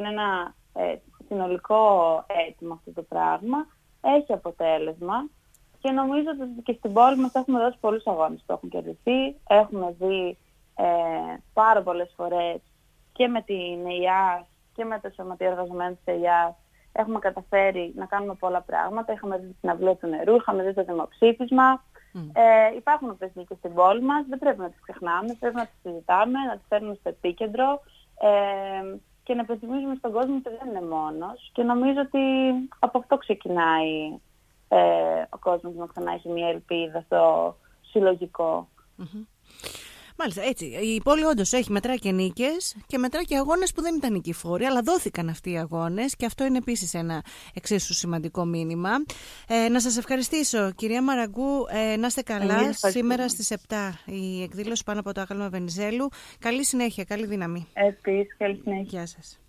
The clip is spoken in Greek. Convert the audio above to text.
ένα συνολικό αίτημα αυτό το πράγμα, έχει αποτέλεσμα και νομίζω ότι και στην πόλη μας έχουμε δώσει πολλούς αγώνες που έχουν κερδιθεί. Έχουμε δει πάρα πολλές φορές και με την ΕΙΑΣ και με το Σωματείο Εργαζομένων της ΕΙΑΣ έχουμε καταφέρει να κάνουμε πολλά πράγματα. Είχαμε δει την συναυλία του νερού, είχαμε δει το δημοψήφισμα. Υπάρχουν αυτές και στην πόλη μας, δεν πρέπει να τις ξεχνάμε, πρέπει να τις συζητάμε, να τις φέρνουμε στο επίκεντρο και να υπενθυμίζουμε στον κόσμο ότι δεν είναι μόνος. Και νομίζω ότι από αυτό ξεκινάει ο κόσμος να ξανά έχει μια ελπίδα στο συλλογικό. Μάλιστα, έτσι. Η πόλη όντως έχει μετρά και νίκες και μετρά και αγώνες που δεν ήταν νικηφόροι, αλλά δόθηκαν αυτοί οι αγώνες και αυτό είναι επίσης ένα εξίσου σημαντικό μήνυμα. Να σας ευχαριστήσω, κυρία Μαραγκού, να είστε καλά. Σήμερα στις 7 η εκδήλωση πάνω από το άγαλμα Βενιζέλου. Καλή συνέχεια, καλή δύναμη. Επίσης, καλή συνέχεια. Γεια σας.